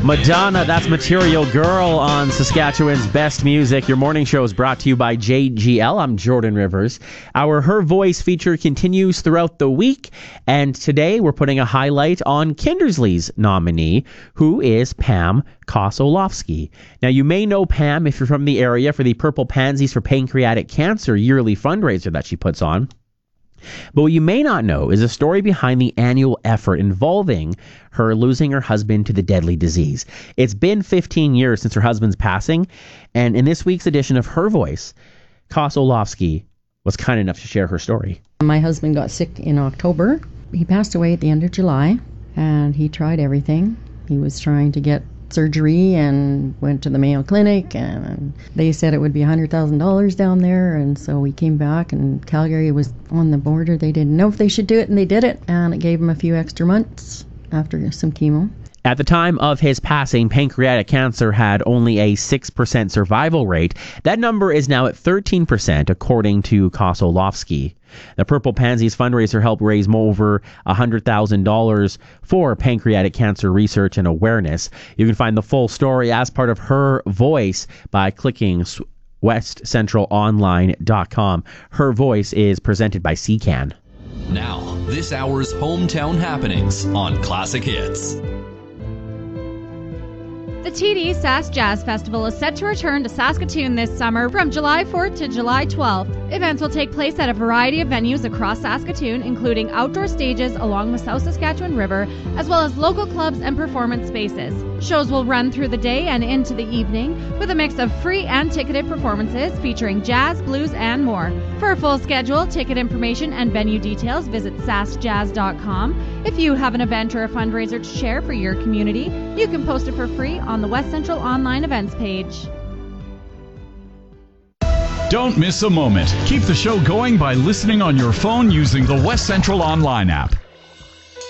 Madonna, that's Material Girl on Saskatchewan's Best Music. Your morning show is brought to you by JGL. I'm Jordan Rivers. Our Her Voice feature continues throughout the week, and today we're putting a highlight on Kindersley's nominee, who is Pam Kosolowski. Now, you may know Pam if you're from the area for the Purple Pansies for Pancreatic Cancer yearly fundraiser that she puts on. But what you may not know is a story behind the annual effort involving her losing her husband to the deadly disease. It's been 15 years since her husband's passing, and in this week's edition of Her Voice, Kosolowski was kind enough to share her story. My husband got sick in October. He passed away at the end of July, and he tried everything. He was trying to get surgery and went to the Mayo Clinic, and they said it would be $100,000 down there, and so we came back, and Calgary was on the border. They didn't know if they should do it, and they did it, and it gave him a few extra months after some chemo. At the time of his passing, pancreatic cancer had only a 6% survival rate. That number is now at 13%, according to Kosolowski. The Purple Pansies fundraiser helped raise over $100,000 for pancreatic cancer research and awareness. You can find the full story as part of Her Voice by clicking westcentralonline.com. Her Voice is presented by CCAN. Now, this hour's hometown happenings on Classic Hits. The TD Sask Jazz Festival is set to return to Saskatoon this summer from July 4th to July 12th. Events will take place at a variety of venues across Saskatoon, including outdoor stages along the South Saskatchewan River, as well as local clubs and performance spaces. Shows will run through the day and into the evening, with a mix of free and ticketed performances featuring jazz, blues, and more. For a full schedule, ticket information, and venue details, visit saskjazz.com. If you have an event or a fundraiser to share for your community, you can post it for free on the West Central Online Events page. Don't miss a moment. Keep the show going by listening on your phone using the West Central Online app.